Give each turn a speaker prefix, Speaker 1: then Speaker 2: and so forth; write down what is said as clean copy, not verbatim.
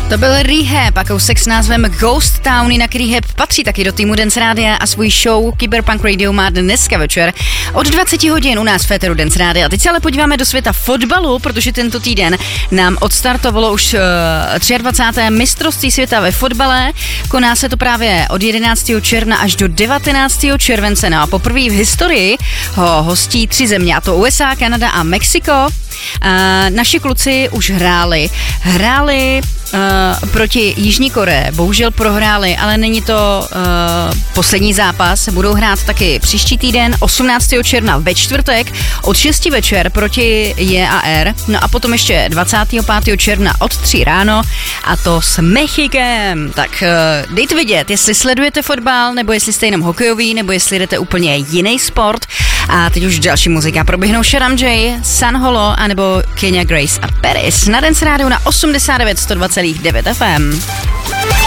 Speaker 1: To byl Rehab a kousek s názvem Ghost Town, jinak Rehab patří taky do týmu Dance Rádia a svůj show Cyberpunk Radio má dneska večer od 20 hodin u nás v Féteru Dance Rádia. A teď se ale podíváme do světa fotbalu, protože tento týden nám odstartovalo už 23. mistrovství světa ve fotbale. Koná se to právě od 11. června až do 19. července. No a poprvé v historii ho hostí 3 země, a to USA, Kanada a Mexiko. Naši kluci už hráli proti Jižní Koreji, bohužel prohráli, ale není to poslední zápas, budou hrát taky příští týden 18. června ve čtvrtek od 6 večer proti JAR, no a potom ještě 25. června od 3 ráno a to s Mexikem. Tak dejte vidět, jestli sledujete fotbal, nebo jestli jste jenom hokejový, nebo jestli jdete úplně jiný sport. A teď už další muzika, proběhnou Sharam J, San Holo, anebo Kenya Grace a Paris na Dance Rádiu na 89,102,9 FM.